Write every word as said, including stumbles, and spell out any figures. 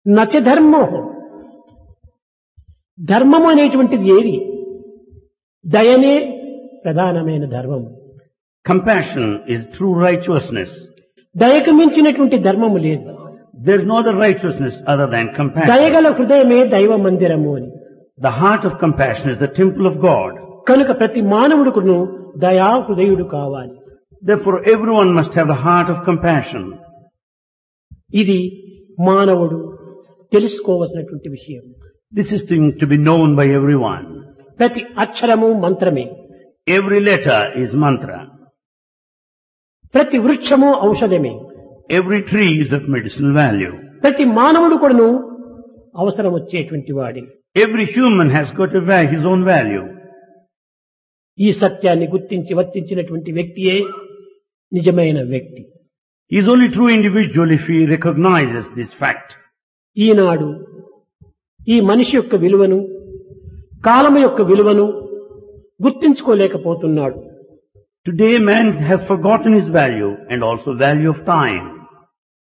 నచ ధర్మో ధర్మము అనేటువంటిది ఏది? దయనే ప్రధానమైన ధర్మము. Compassion is true righteousness. దయకు మించినటువంటి ధర్మము లేదు. There is no other righteousness other than compassion. దయగల హృదయమే దైవ మందిరము అని. The heart of compassion is the temple of God. కనుక ప్రతి మానవుడుకును దయా హృదయుడు కావాలి. Therefore everyone must have the heart of compassion. ఇది మానవుడు తెలుసుకోవలసినటువంటి విషయం. This is thing to be known by everyone. ప్రతి అక్షరము మంత్రమే. Every letter is mantra. ప్రతి వృక్షము ఔషధమే. Every tree is of medicinal value. ప్రతి మానవుడు కూడాను అవసరం వచ్చేటువంటి వాడే. Every human has got a va- his own value. ఈ సత్యాన్ని గుర్తించి వర్తించినటువంటి వ్యక్తియే నిజమైన వ్యక్తి. He is only true individual if he recognizes this fact. ఈనాడు ఈ మనిషి యొక్క విలువను, కాలము యొక్క విలువను గుర్తించుకోలేకపోతున్నాడు. Today man has forgotten his value and also value of time.